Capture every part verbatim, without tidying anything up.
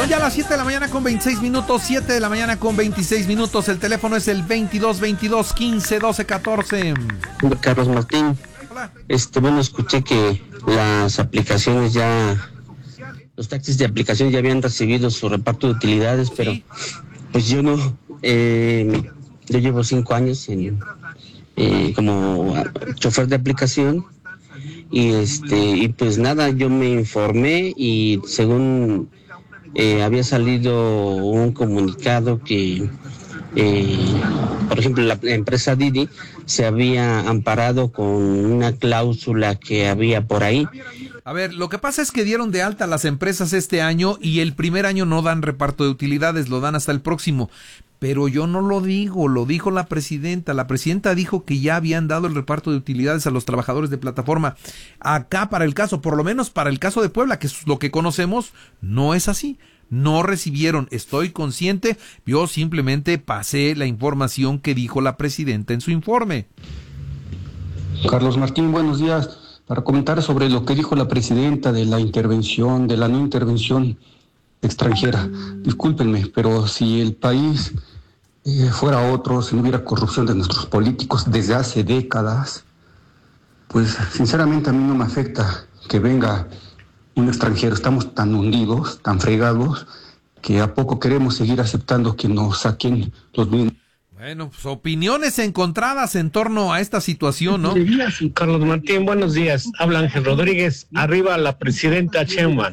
Son ya las siete de la mañana con veintiséis minutos, siete de la mañana con veintiséis minutos. El teléfono es el veintidós veintidós quince doce catorce. Carlos Martín. Hola. Este, bueno, escuché que las aplicaciones ya, los taxis de aplicación ya habían recibido su reparto de utilidades, pero Sí. pues yo no. Eh, yo llevo cinco años en, eh, como chofer de aplicación y este y pues nada, yo me informé y según eh, había salido un comunicado que eh, por ejemplo la empresa Didi se había amparado con una cláusula que había por ahí. A ver, lo que pasa es que dieron de alta las empresas este año y el primer año no dan reparto de utilidades, lo dan hasta el próximo. Pero yo no lo digo, lo dijo la presidenta. La presidenta dijo que ya habían dado el reparto de utilidades a los trabajadores de plataforma. Acá para el caso, por lo menos para el caso de Puebla, que es lo que conocemos, no es así. No recibieron, estoy consciente, yo simplemente pasé la información que dijo la presidenta en su informe. Carlos Martín, buenos días. Para comentar sobre lo que dijo la presidenta de la intervención, de la no intervención extranjera. Discúlpenme, pero si el país eh, fuera otro, si no hubiera corrupción de nuestros políticos desde hace décadas, pues sinceramente a mí no me afecta que venga un extranjero. Estamos tan hundidos, tan fregados, que a poco queremos seguir aceptando que nos saquen los bienes. Bueno, pues opiniones encontradas en torno a esta situación, ¿no? Carlos Martín, buenos días. Habla Ángel Rodríguez. Arriba la presidenta Sheinbaum.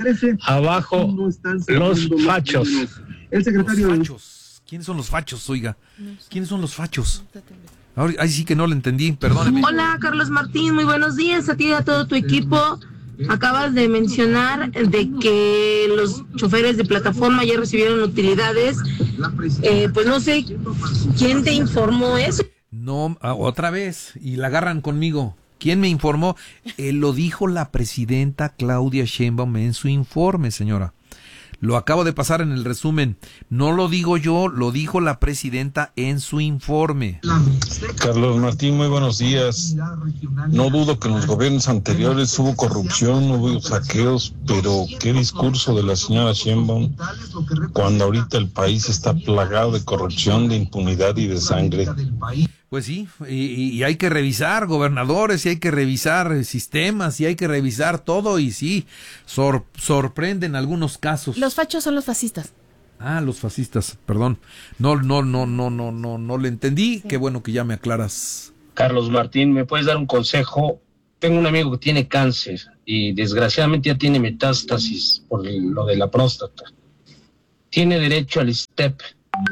Abajo los fachos. El secretario los fachos. ¿Quiénes son los fachos, oiga? ¿Quiénes son los fachos? Ahora, ahí sí que no lo entendí, perdóneme. Hola, Carlos Martín, muy buenos días a ti y a todo tu equipo. Acabas de mencionar de que los choferes de plataforma ya recibieron utilidades. Eh, pues no sé quién te informó eso. No, otra vez, y la agarran conmigo. ¿Quién me informó? Eh, lo dijo la presidenta Claudia Sheinbaum en su informe, señora. Lo acabo de pasar en el resumen. No lo digo yo, lo dijo la presidenta en su informe. Carlos Martín, muy buenos días. No dudo que en los gobiernos anteriores hubo corrupción, hubo saqueos, pero qué discurso de la señora Sheinbaum cuando ahorita el país está plagado de corrupción, de impunidad y de sangre. Pues sí, y, y hay que revisar gobernadores, y hay que revisar sistemas, y hay que revisar todo, y sí, sor, sorprenden algunos casos. Los fachos son los fascistas. Ah, los fascistas, perdón. No, no, no, no, no, no, no le entendí. Sí. Qué bueno que ya me aclaras. Carlos Martín, ¿me puedes dar un consejo? Tengo un amigo que tiene cáncer y desgraciadamente ya tiene metástasis por lo de la próstata. Tiene derecho al ISSSTE,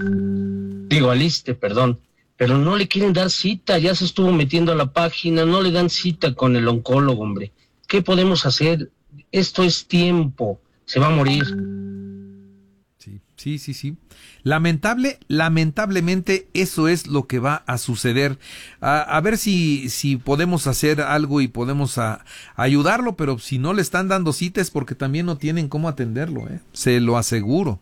digo al ISSSTE, perdón. Pero no le quieren dar cita, ya se estuvo metiendo a la página, no le dan cita con el oncólogo, hombre. ¿Qué podemos hacer? Esto es tiempo, se va a morir. Sí, sí, sí, sí. Lamentable, lamentablemente eso es lo que va a suceder. A, a ver si, si podemos hacer algo y podemos a, a ayudarlo, pero si no le están dando cita es porque también no tienen cómo atenderlo, ¿eh? Se lo aseguro.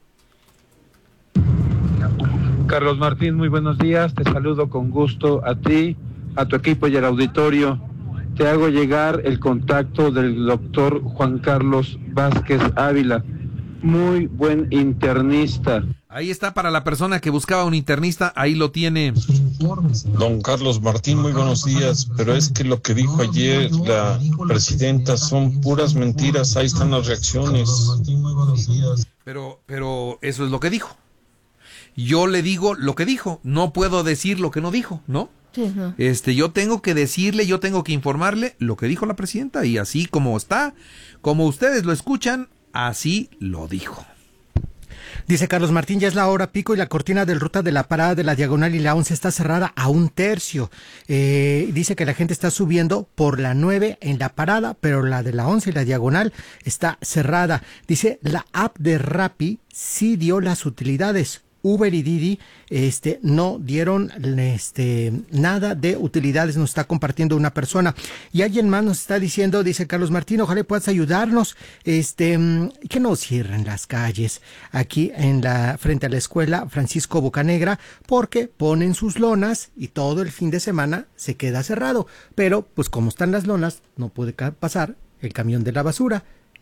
Carlos Martín, muy buenos días, te saludo con gusto a ti, a tu equipo y al auditorio. Te hago llegar el contacto del doctor Juan Carlos Vázquez Ávila, muy buen internista. Ahí está para la persona que buscaba un internista, ahí lo tiene. Don Carlos Martín, muy buenos días, pero es que lo que dijo ayer la presidenta son puras mentiras, ahí están las reacciones. Pero, pero eso es lo que dijo. Yo le digo lo que dijo, no puedo decir lo que no dijo, ¿no? Sí, no. Este, yo tengo que decirle, yo tengo que informarle lo que dijo la presidenta y así como está, como ustedes lo escuchan, así lo dijo. Dice Carlos Martín, ya es la hora pico y la cortina del ruta de la parada de la Diagonal y la once está cerrada a un tercio. Eh, dice que la gente está subiendo por la nueve en la parada, pero la de la once y la Diagonal está cerrada. Dice, la app de Rappi sí dio las utilidades. Uber y Didi este, no dieron este, nada de utilidades, nos está compartiendo una persona. Y alguien más nos está diciendo, dice Carlos Martín, ojalá puedas ayudarnos, este, que no cierren las calles aquí en la, frente a la escuela Francisco Bocanegra, porque ponen sus lonas y todo el fin de semana se queda cerrado. Pero, pues como están las lonas, no puede pasar el camión de la basura.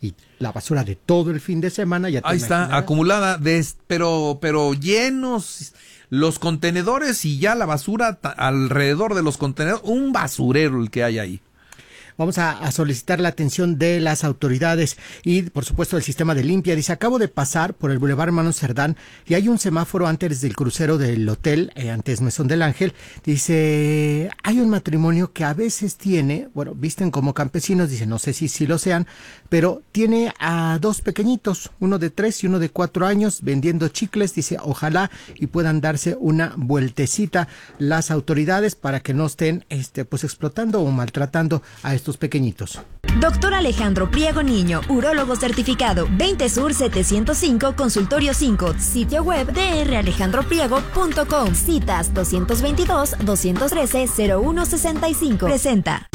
y la basura de todo el fin de semana ya te Ahí está, imaginarás. acumulada, de, pero, pero llenos los contenedores y ya la basura ta- alrededor de los contenedores, un basurero el que hay ahí. Vamos a, a solicitar la atención de las autoridades y, por supuesto, del sistema de limpia. Dice, acabo de pasar por el Boulevard Hermano Cerdán y hay un semáforo antes del crucero del hotel, eh, antes Mesón del Ángel. Dice, hay un matrimonio que a veces tiene, bueno, visten como campesinos, dice, no sé si, si lo sean, pero tiene a dos pequeñitos, uno de tres y uno de cuatro años, vendiendo chicles. Dice, ojalá y puedan darse una vueltecita las autoridades para que no estén, este, pues, explotando o maltratando a estos pequeñitos. Doctor Alejandro Priego Niño, urólogo certificado, veinte Sur setecientos cinco, Consultorio cinco, sitio web d r alejandro priego punto com, citas dos veintidós, doscientos trece, cero uno sesenta y cinco. Presenta.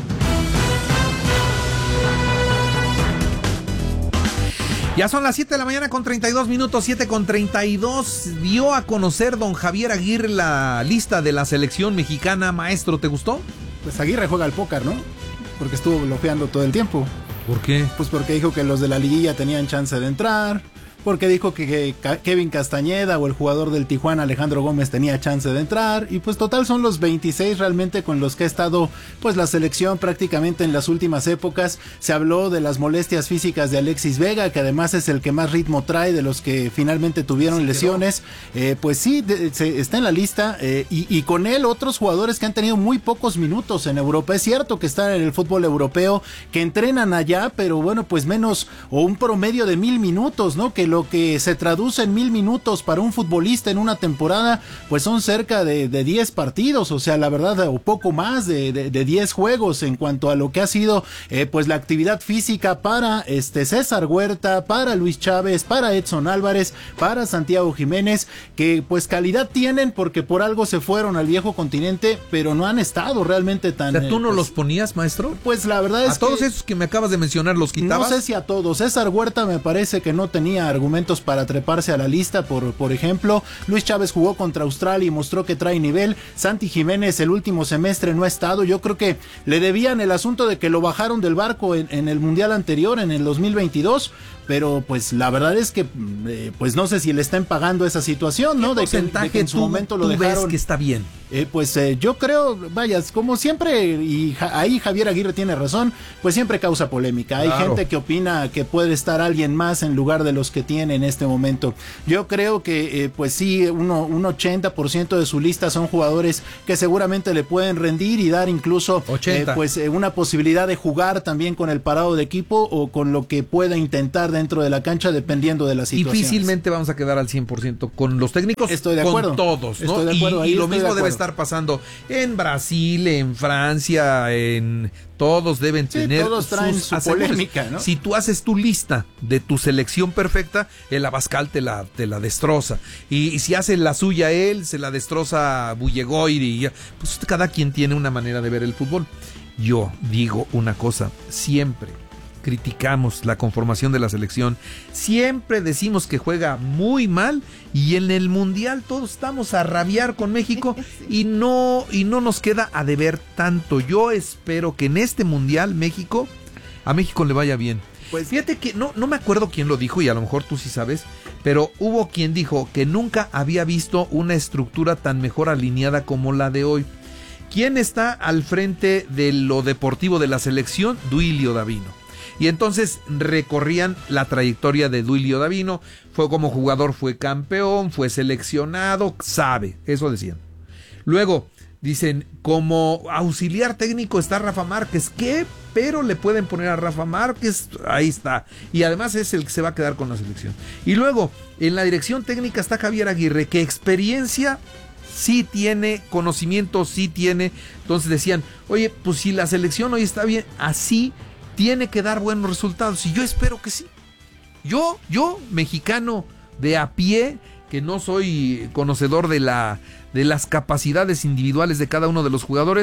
Ya son las siete de la mañana con treinta y dos minutos, siete con treinta y dos. Dio a conocer don Javier Aguirre la lista de la selección mexicana. Maestro, ¿te gustó? Pues Aguirre juega al póker, ¿no? Porque estuvo bloqueando todo el tiempo. ¿Por qué? Pues porque dijo que los de la liguilla tenían chance de entrar, porque dijo que, que Kevin Castañeda o el jugador del Tijuana Alejandro Gómez tenía chance de entrar, y pues total son los veintiséis realmente con los que ha estado pues la selección prácticamente en las últimas épocas. Se habló de las molestias físicas de Alexis Vega, que además es el que más ritmo trae de los que finalmente tuvieron lesiones. Eh, pues sí, de, se, está en la lista, eh, y, y con él otros jugadores que han tenido muy pocos minutos en Europa. Es cierto que están en el fútbol europeo, que entrenan allá, pero bueno, pues menos o un promedio de mil minutos, ¿no? Que lo que se traduce en mil minutos para un futbolista en una temporada, pues son cerca de, de diez partidos, o sea, la verdad, o poco más de, de, de diez juegos en cuanto a lo que ha sido eh, pues la actividad física para este César Huerta, para Luis Chávez, para Edson Álvarez, para Santiago Jiménez, que pues calidad tienen porque por algo se fueron al viejo continente, pero no han estado realmente tan... O sea, ¿tú no eh, pues, los ponías, maestro? Pues la verdad es ¿A que... todos esos que me acabas de mencionar los quitabas? No sé si a todos. César Huerta me parece que no tenía argumentos para treparse a la lista, por, por ejemplo. Luis Chávez jugó contra Australia y mostró que trae nivel. Santi Jiménez el último semestre no ha estado. Yo creo que le debían el asunto de que lo bajaron del barco en, en el Mundial anterior, en el dos mil veintidós, pero pues la verdad es que eh, pues no sé si le están pagando esa situación, ¿no? De que, de que en su tú, momento lo tú dejaron. ves que está bien. Eh, pues eh, yo creo, vaya, como siempre, y ja, ahí Javier Aguirre tiene razón, pues siempre causa polémica. Hay Claro. gente que opina que puede estar alguien más en lugar de los que tiene en este momento. Yo creo que, eh, pues sí, uno, un ochenta por ciento de su lista son jugadores que seguramente le pueden rendir y dar incluso eh, pues eh, una posibilidad de jugar también con el parado de equipo o con lo que pueda intentar dentro de la cancha, dependiendo de la situación. Difícilmente vamos a quedar al cien por ciento con los técnicos, Estoy de con acuerdo. todos, ¿no? Estoy de acuerdo, y, ahí y lo estoy de mismo debe acuerdo. estar pasando en Brasil, en Francia, en... Todos deben Sí, tener todos traen sus su asegures. polémica, ¿no? Si tú haces tu lista de tu selección perfecta, el Abascal te la, te la destroza. Y, y si hace la suya él, se la destroza Bullegoiri. Y ya. Pues cada quien tiene una manera de ver el fútbol. Yo digo una cosa, siempre criticamos la conformación de la selección, siempre decimos que juega muy mal y en el Mundial todos estamos a rabiar con México y no, y no nos queda a deber tanto. Yo espero que en este Mundial México, a México le vaya bien. Pues fíjate que no, no me acuerdo quién lo dijo y a lo mejor tú sí sabes, pero hubo quien dijo que nunca había visto una estructura tan mejor alineada como la de hoy. ¿Quién está al frente de lo deportivo de la selección? Duilio Davino. Y entonces recorrían la trayectoria de Duilio Davino, fue como jugador, fue campeón, fue seleccionado, sabe, eso decían. Luego dicen, como auxiliar técnico está Rafa Márquez, ¿qué? Pero le pueden poner a Rafa Márquez, ahí está. Y además es el que se va a quedar con la selección. Y luego, en la dirección técnica está Javier Aguirre, que experiencia sí tiene, conocimiento sí tiene. Entonces decían, oye, pues si la selección hoy está bien, así tiene que dar buenos resultados, y yo espero que sí. Yo, yo, mexicano de a pie, que no soy conocedor de la de las capacidades individuales de cada uno de los jugadores,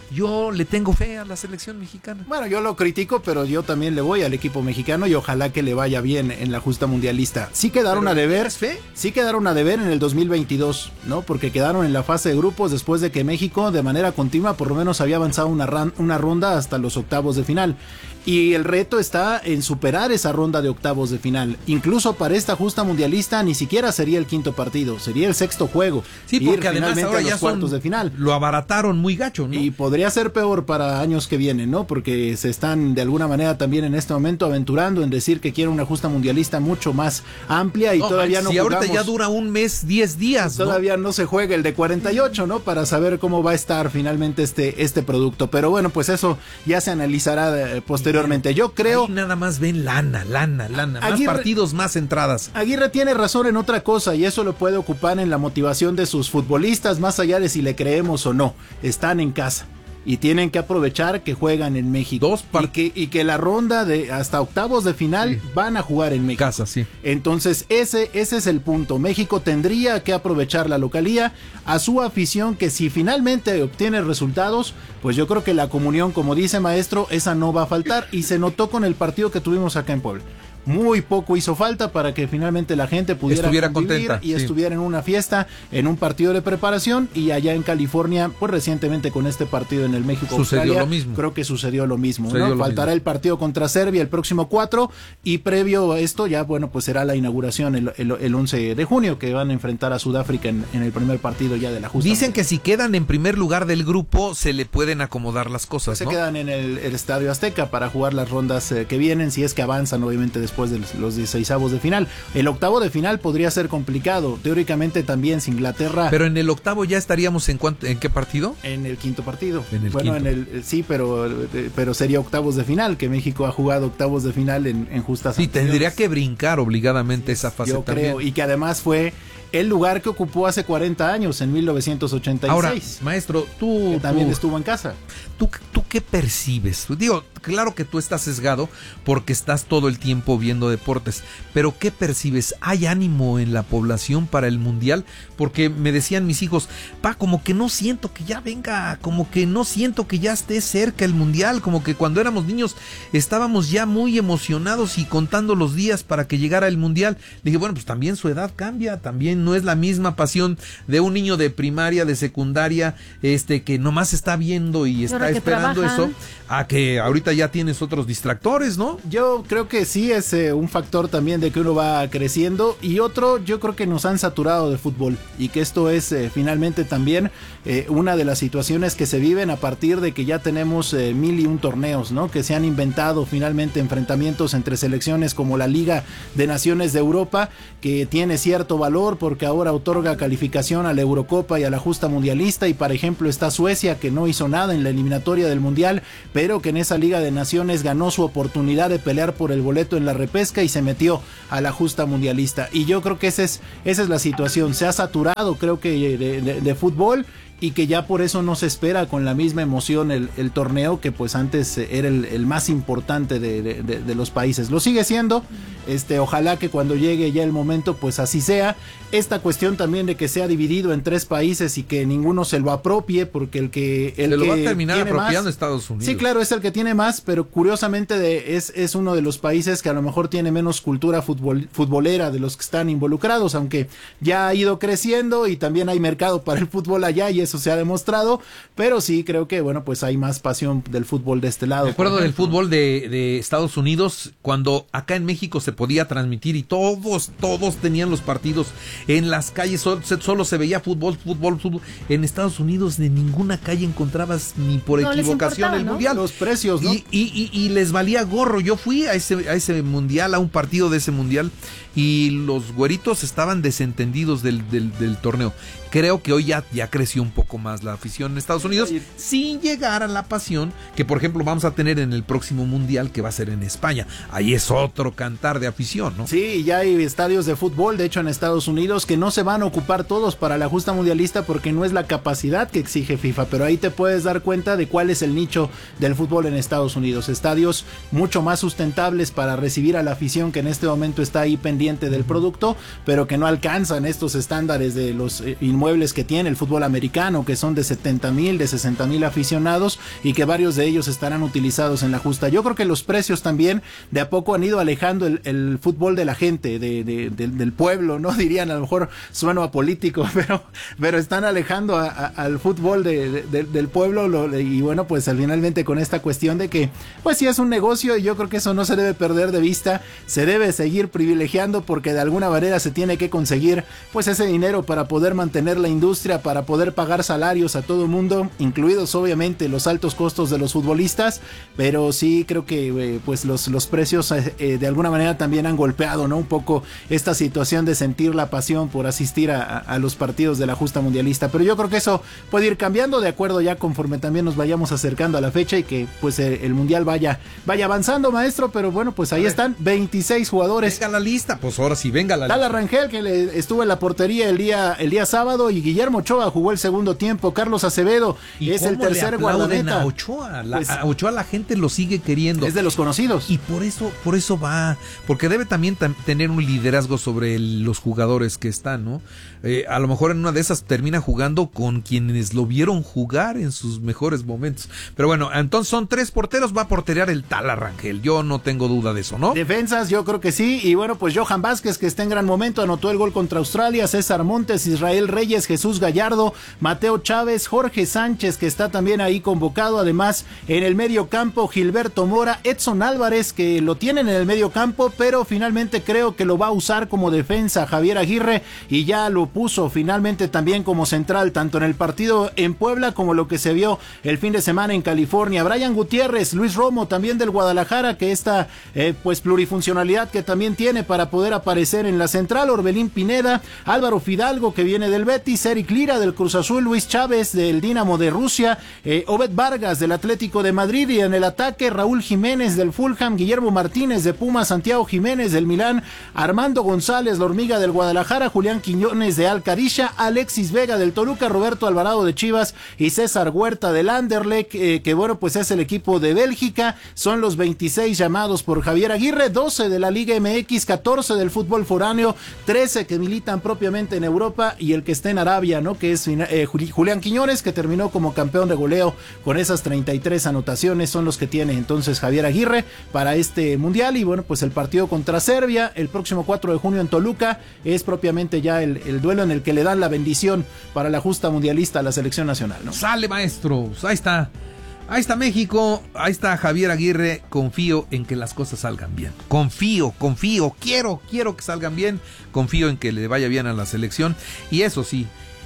yo le tengo fe a la selección mexicana. Bueno, yo lo critico, pero yo también le voy al equipo mexicano y ojalá que le vaya bien en la justa mundialista. Sí quedaron a deber, fe? sí quedaron a deber en el dos mil veintidós, ¿no? Porque quedaron en la fase de grupos después de que México de manera continua por lo menos había avanzado una, ran- una ronda hasta los octavos de final. Y el reto está en superar esa ronda de octavos de final. Incluso para esta justa mundialista ni siquiera sería el quinto partido, sería el sexto juego. Sí, porque ir además ahora a los ya cuartos son, de final. Lo abarataron muy gacho, ¿no? Y podría ser peor para años que vienen, ¿no? Porque se están de alguna manera también en este momento aventurando en decir que quieren una justa mundialista mucho más amplia y no, todavía no si jugamos. ahorita ya dura un mes, diez días, ¿no? Todavía no se juega el de cuarenta y ocho, ¿no? Para saber cómo va a estar finalmente este, este producto. Pero bueno, pues eso ya se analizará eh, posteriormente. Yo creo... Ahí nada más ven lana, lana, lana. Más Aguirre, partidos, más entradas. Aguirre tiene razón en otra cosa y eso lo puede ocupar en la motivación de sus futbolistas, más allá de si le creemos o no. Están en casa y tienen que aprovechar que juegan en México. Dos part- y, que, y que la ronda de hasta octavos de final sí. van a jugar en México. Casa, sí. Entonces ese, ese es el punto. México tendría que aprovechar la localía a su afición, que si finalmente obtiene resultados, pues yo creo que la comunión, como dice Maestro, esa no va a faltar y se notó con el partido que tuvimos acá en Puebla. Muy poco hizo falta para que finalmente la gente pudiera estuviera contenta y sí. estuviera en una fiesta, en un partido de preparación, y allá en California, pues recientemente con este partido en el México sucedió Australia, lo mismo. Creo que sucedió lo mismo, sucedió ¿no? lo Faltará mismo. el partido contra Serbia el próximo cuatro y previo a esto ya, bueno, pues será la inauguración el, el, el once de junio, que van a enfrentar a Sudáfrica en, en el primer partido ya de la justa. Dicen que si quedan en primer lugar del grupo se le pueden acomodar las cosas, pues ¿no? Se quedan en el, el Estadio Azteca para jugar las rondas eh, que vienen, si es que avanzan obviamente después de los, los dieciséisavos de final. El octavo de final podría ser complicado. Teóricamente también si Inglaterra... Pero en el octavo ya estaríamos en cuánto, ¿en qué partido? En el quinto partido. En el bueno, quinto. en el sí, pero pero sería octavos de final, que México ha jugado octavos de final en, en justas Sí, anteriores. tendría que brincar obligadamente esa fase Yo también. creo, y que además fue el lugar que ocupó hace cuarenta años, en mil novecientos ochenta y seis. Ahora, maestro, tú... Que también tú, estuvo en casa. ¿tú, ¿Tú qué percibes? Digo, claro que tú estás sesgado porque estás todo el tiempo viendo deportes, pero ¿qué percibes? ¿Hay ánimo en la población para el Mundial? Porque me decían mis hijos, pa, como que no siento que ya venga, como que no siento que ya esté cerca el Mundial, como que cuando éramos niños estábamos ya muy emocionados y contando los días para que llegara el Mundial. Le dije, bueno, pues también su edad cambia, también no es la misma pasión de un niño de primaria, de secundaria, este que nomás está viendo y está esperando eso, a que ahorita ya tienes otros distractores, ¿no? Yo creo que sí es eh, un factor también de que uno va creciendo, y otro, yo creo que nos han saturado de fútbol y que esto es eh, finalmente también eh, una de las situaciones que se viven a partir de que ya tenemos eh, mil y un torneos, ¿no? Que se han inventado finalmente enfrentamientos entre selecciones como la Liga de Naciones de Europa, que tiene cierto valor porque ahora otorga calificación a la Eurocopa y a la justa mundialista, y por ejemplo está Suecia, que no hizo nada en la eliminatoria del Mundial, pero que en esa Liga de Naciones ganó su oportunidad de pelear por el boleto en la repesca y se metió a la justa mundialista. Y yo creo que esa es, esa es la situación. Se ha saturado, creo que de, de, de fútbol, y que ya por eso no se espera con la misma emoción el, el torneo que pues antes era el, el más importante de, de, de, de los países. Lo sigue siendo, este, ojalá que cuando llegue ya el momento pues así sea. Esta cuestión también de que sea dividido en tres países y que ninguno se lo apropie, porque el que el se lo que va a terminar apropiando más, Estados Unidos. Sí, claro, es el que tiene más, pero curiosamente de, es, es uno de los países que a lo mejor tiene menos cultura futbol, futbolera de los que están involucrados, aunque ya ha ido creciendo y también hay mercado para el fútbol allá y eso se ha demostrado, pero sí creo que bueno, pues hay más pasión del fútbol de este lado. Me acuerdo del fútbol de, de Estados Unidos cuando acá en México se podía transmitir y todos, todos tenían los partidos en las calles, solo, solo se veía fútbol, fútbol, fútbol. En Estados Unidos de ninguna calle encontrabas ni por no equivocación el ¿no? mundial. Los precios, ¿no? Y, y, y, y les valía gorro. Yo fui a ese, a ese mundial, a un partido de ese mundial, y los güeritos estaban desentendidos del, del, del torneo. Creo que hoy ya, ya creció un poco más la afición en Estados Unidos, sin llegar a la pasión que, por ejemplo, vamos a tener en el próximo mundial, que va a ser en España. Ahí es otro cantar de afición, ¿no? Sí, ya hay estadios de fútbol, de hecho en Estados Unidos, que no se van a ocupar todos para la justa mundialista porque no es la capacidad que exige FIFA, pero ahí te puedes dar cuenta de cuál es el nicho del fútbol en Estados Unidos. Estadios mucho más sustentables para recibir a la afición que en este momento está ahí pendiente del producto, pero que no alcanzan estos estándares de los inmuebles que tiene el fútbol americano Metropolitano, que son de setenta mil, de sesenta mil aficionados y que varios de ellos estarán utilizados en la justa. Yo creo que los precios también de a poco han ido alejando el, el fútbol de la gente, de, de, de, del pueblo, ¿no? Dirían, a lo mejor sueno a político, pero, pero están alejando a, a, al fútbol de, de, de, del pueblo lo, y bueno, pues finalmente con esta cuestión de que, pues sí es un negocio y yo creo que eso no se debe perder de vista, se debe seguir privilegiando porque de alguna manera se tiene que conseguir pues ese dinero para poder mantener la industria, para poder pagar salarios a todo el mundo, incluidos obviamente los altos costos de los futbolistas, pero sí creo que eh, pues los, los precios eh, de alguna manera también han golpeado, ¿no? Un poco esta situación de sentir la pasión por asistir a, a, a los partidos de la justa mundialista, pero yo creo que eso puede ir cambiando de acuerdo ya conforme también nos vayamos acercando a la fecha y que pues el, el mundial vaya, vaya avanzando, maestro, pero bueno, pues ahí están veintiséis jugadores. Venga la lista, pues ahora sí, venga la Lala lista. Rangel, que le estuvo en la portería el día, el día sábado, y Guillermo Ochoa jugó el segundo tiempo. Carlos Acevedo es el tercer guardameta. A Ochoa, la, pues, a Ochoa la gente lo sigue queriendo. Es de los conocidos. Y por eso, por eso va, porque debe también tam, tener un liderazgo sobre el, los jugadores que están, ¿no? Eh, a lo mejor en una de esas termina jugando con quienes lo vieron jugar en sus mejores momentos. Pero bueno, entonces son tres porteros, va a porterear el Tala Rangel. Yo no tengo duda de eso, ¿no? Defensas, yo creo que sí. Y bueno, pues Johan Vázquez, que está en gran momento, anotó el gol contra Australia. César Montes, Israel Reyes, Jesús Gallardo, Mateo Chávez, Jorge Sánchez, que está también ahí convocado. Además, en el medio campo, Gilberto Mora, Edson Álvarez, que lo tienen en el medio campo, pero finalmente creo que lo va a usar como defensa Javier Aguirre, y ya lo puso finalmente también como central, tanto en el partido en Puebla como lo que se vio el fin de semana en California. Brian Gutiérrez, Luis Romo, también del Guadalajara, que esta eh, pues plurifuncionalidad que también tiene para poder aparecer en la central. Orbelín Pineda, Álvaro Fidalgo, que viene del Betis, Eric Lira del Cruz Azul, Luis Chávez del Dinamo de Rusia, eh, Obed Vargas del Atlético de Madrid, y en el ataque Raúl Jiménez del Fulham, Guillermo Martínez de Pumas, Santiago Jiménez del Milán, Armando González, la Hormiga del Guadalajara, Julián Quiñones de Alcarisha, Alexis Vega del Toluca, Roberto Alvarado de Chivas y César Huerta del Anderlecht, eh, que bueno, pues es el equipo de Bélgica. Son los veintiséis llamados por Javier Aguirre, doce de la Liga M X, catorce del fútbol foráneo, trece que militan propiamente en Europa y el que está en Arabia, ¿no? Que es eh, Julián Quiñones, que terminó como campeón de goleo con esas treinta y tres anotaciones, son los que tiene entonces Javier Aguirre para este mundial. Y bueno, pues el partido contra Serbia el próximo cuatro de junio en Toluca es propiamente ya el, el duelo en el que le dan la bendición para la justa mundialista a la selección nacional, ¿no? Sale, maestros, ahí está. Ahí está México, ahí está Javier Aguirre. Confío en que las cosas salgan bien. Confío, confío, quiero, quiero que salgan bien. Confío en que le vaya bien a la selección. Y eso sí,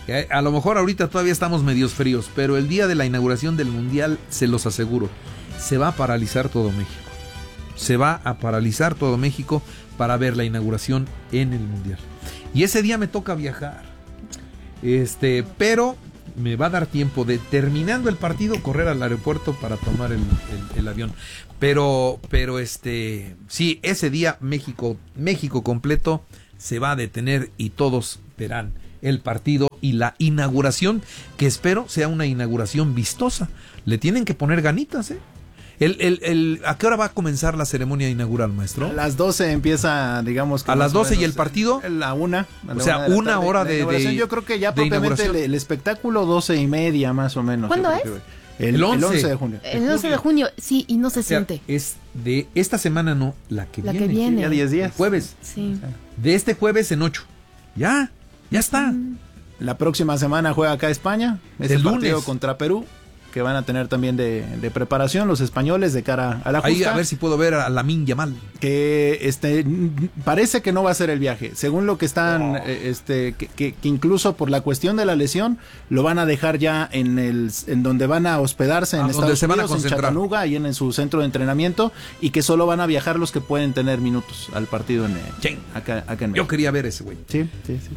a lo mejor ahorita todavía estamos medios fríos, pero el día de la inauguración del Mundial, se los aseguro, se va a paralizar todo México. Se va a paralizar todo México para ver la inauguración en el Mundial. Y ese día me toca viajar. Este, pero me va a dar tiempo de, terminando el partido, correr al aeropuerto para tomar el, el, el avión. Pero, pero este, sí, ese día México, México completo se va a detener y todos verán el partido y la inauguración, que espero sea una inauguración vistosa. Le tienen que poner ganitas, ¿eh? El, el, el, ¿A qué hora va a comenzar la ceremonia inaugural, maestro? A las doce empieza, digamos... Que a las doce y el partido... A la una. A la o sea, una, de una tarde, hora de, de... Yo creo que ya propiamente el, el espectáculo doce y media más o menos. ¿Cuándo es? El, el, once. el once de junio. El once de junio, sí, y no se o sea, siente. Es de esta semana, no, la que la viene. que viene. Ya diez días. El jueves. Sí. De este jueves en ocho. Ya, ya está. La próxima semana juega acá España. Es el partido lunes contra Perú, que van a tener también de, de preparación los españoles de cara a la justa. Ahí a ver si puedo ver a Lamine Yamal. Que este parece que no va a ser el viaje, según lo que están, oh. este que, que, que incluso por la cuestión de la lesión lo van a dejar ya en el en donde van a hospedarse en ah, Estados Unidos, en Chattanooga, ahí en, en su centro de entrenamiento, y que solo van a viajar los que pueden tener minutos al partido en sí. acá, acá en Yo quería ver ese güey. Sí, sí, sí.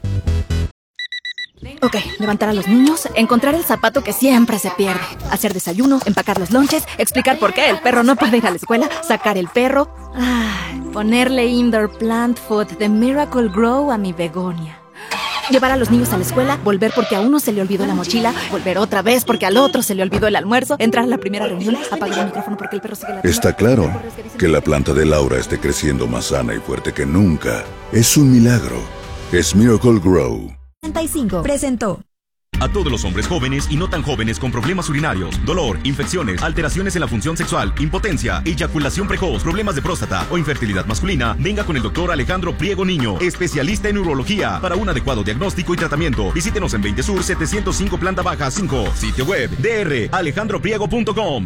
Ok, levantar a los niños, encontrar el zapato que siempre se pierde, hacer desayuno, empacar los lonches, explicar por qué el perro no puede ir a la escuela, sacar el perro, ay, ponerle indoor plant food de Miracle Grow a mi begonia. Llevar a los niños a la escuela, volver porque a uno se le olvidó la mochila, volver otra vez porque al otro se le olvidó el almuerzo, entrar a la primera reunión, apagar el micrófono porque el perro sigue la... Está claro que la planta de Laura esté creciendo más sana y fuerte que nunca. Es un milagro. Es Miracle Grow. treinta y cinco presentó. A todos los hombres jóvenes y no tan jóvenes con problemas urinarios, dolor, infecciones, alteraciones en la función sexual, impotencia, eyaculación precoz, problemas de próstata o infertilidad masculina, venga con el doctor Alejandro Priego Niño, especialista en urología, para un adecuado diagnóstico y tratamiento. Visítenos en veinte Sur setecientos cinco Planta Baja cinco, sitio web d r alejandro priego punto com.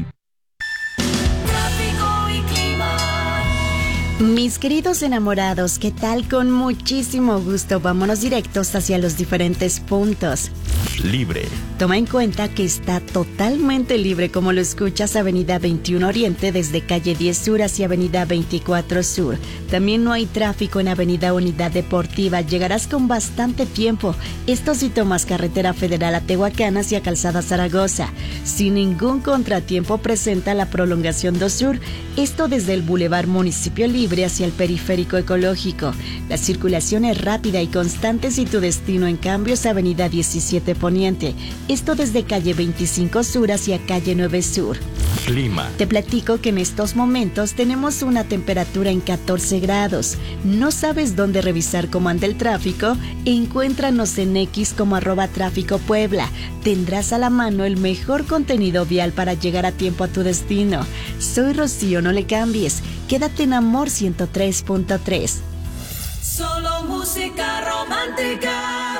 Mis queridos enamorados, ¿qué tal? Con muchísimo gusto, vámonos directos hacia los diferentes puntos. Libre. Toma en cuenta que está totalmente libre, como lo escuchas, Avenida veintiuno Oriente desde calle diez Sur hacia Avenida veinticuatro Sur. También no hay tráfico en Avenida Unidad Deportiva, llegarás con bastante tiempo. Esto si tomas carretera federal a Tehuacán hacia Calzada Zaragoza. Sin ningún contratiempo presenta la prolongación dos Sur, esto desde el Boulevard Municipio Libre hacia el Periférico Ecológico. La circulación es rápida y constante si tu destino en cambio es Avenida diecisiete Poniente. Esto desde calle veinticinco Sur hacia calle nueve Sur. Clima. Te platico que en estos momentos tenemos una temperatura en catorce grados. ¿No sabes dónde revisar cómo anda el tráfico? Encuéntranos en X como arroba tráfico Puebla. Tendrás a la mano el mejor contenido vial para llegar a tiempo a tu destino. Soy Rocío, no le cambies. Quédate en Amor ciento tres punto tres. Solo música romántica.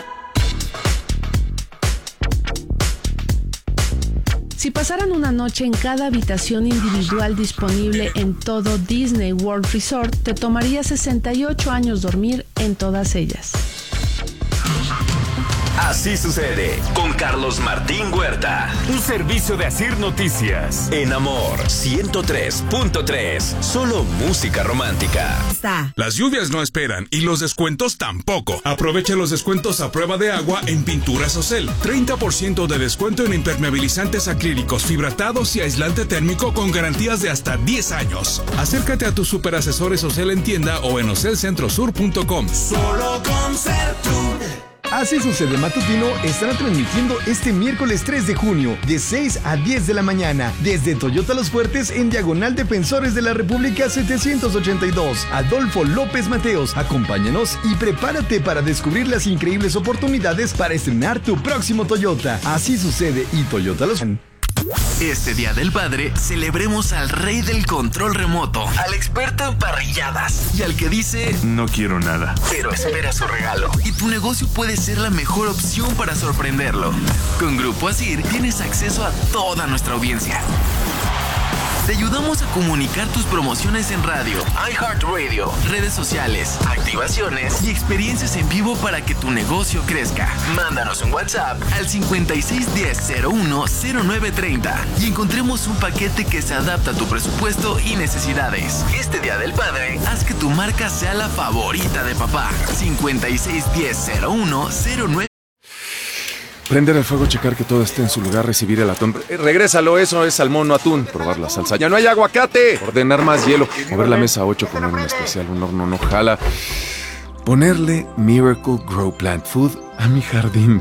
Si pasaran una noche en cada habitación individual disponible en todo Disney World Resort, te tomaría sesenta y ocho años dormir en todas ellas. Así sucede con Carlos Martín Huerta. Un servicio de Asir Noticias. En Amor ciento tres punto tres. Solo música romántica. Está. Las lluvias no esperan y los descuentos tampoco. Aprovecha los descuentos a prueba de agua en Pinturas Ocel. treinta por ciento de descuento en impermeabilizantes acrílicos, fibratados y aislante térmico con garantías de hasta diez años. Acércate a tus superasesores Ocel en tienda o en ocel centro sur punto com. Solo con Sertur. Así Sucede Matutino estará transmitiendo este miércoles tres de junio de seis a diez de la mañana desde Toyota Los Fuertes en diagonal Defensores de la República setecientos ochenta y dos. Adolfo López Mateos, acompáñanos y prepárate para descubrir las increíbles oportunidades para estrenar tu próximo Toyota. Así Sucede y Toyota Los Fuertes. Este Día del Padre, celebremos al rey del control remoto, al experto en parrilladas y al que dice no quiero nada, pero espera su regalo. Y tu negocio puede ser la mejor opción para sorprenderlo. Con Grupo Asir tienes acceso a toda nuestra audiencia. Te ayudamos a comunicar tus promociones en radio, iHeartRadio, redes sociales, activaciones y experiencias en vivo para que tu negocio crezca. Mándanos un WhatsApp al cincuenta y seis diez cero uno cero nueve treinta y encontremos un paquete que se adapta a tu presupuesto y necesidades. Este Día del Padre, haz que tu marca sea la favorita de papá. cincuenta y seis diez cero uno cero nueve. Prender el fuego, checar que todo esté en su lugar, recibir el atún. Eh, regrésalo, eso es salmón, no atún. Probar la salsa. ¡Ya no hay aguacate! Ordenar más hielo. Mover la mesa ocho, poner un especial, un horno no jala. Ponerle Miracle Grow Plant Food a mi jardín.